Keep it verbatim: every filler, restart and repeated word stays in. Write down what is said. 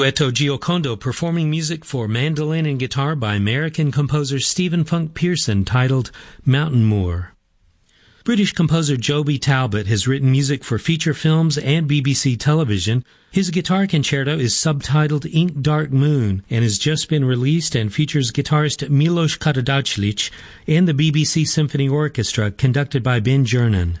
Duetto Giocondo performing music for mandolin and guitar by American composer Stephen Funk Pearson titled Mountain Moor. British composer Joby Talbot has written music for feature films and B B C television. His guitar concerto is subtitled Ink Dark Moon and has just been released and features guitarist Milos Karadzic and the B B C Symphony Orchestra conducted by Ben Jernan.